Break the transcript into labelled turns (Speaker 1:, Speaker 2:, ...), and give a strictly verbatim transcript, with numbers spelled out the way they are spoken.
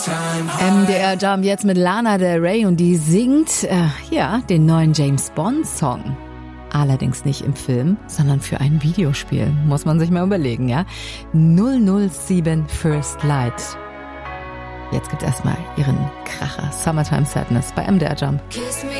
Speaker 1: M D R Jump jetzt mit Lana Del Rey und die singt, äh, ja, den neuen James Bond Song. Allerdings nicht im Film, sondern für ein Videospiel. Muss man sich mal überlegen, ja? null null sieben First Light. Jetzt gibt's erstmal ihren Kracher Summertime Sadness bei M D R Jump.
Speaker 2: Kiss me